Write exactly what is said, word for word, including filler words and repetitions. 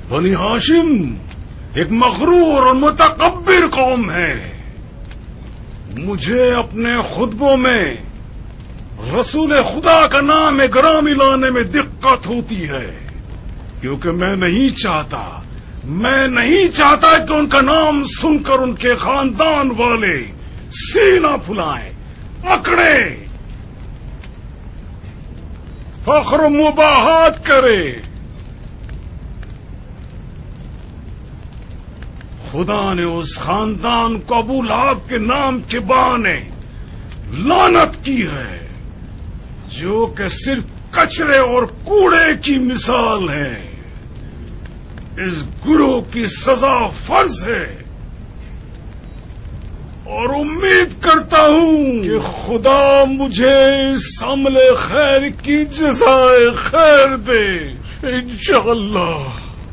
بنی ہاشم ایک مغرور اور متکبر قوم ہے. مجھے اپنے خطبوں میں رسول خدا کا نام گرامی لانے میں دقت ہوتی ہے، کیونکہ میں نہیں چاہتا میں نہیں چاہتا کہ ان کا نام سن کر ان کے خاندان والے سینہ پھلائیں، اکڑے، فخر و مباحات کرے. خدا نے اس خاندان کو ابو لہب کے نام کے بہانے لعنت کی ہے، جو کہ صرف کچرے اور کوڑے کی مثال ہے. اس گروہ کی سزا فرض ہے اور امید کرتا ہوں کہ خدا مجھے اس عمل خیر کی جزائے خیر دے انشاءاللہ.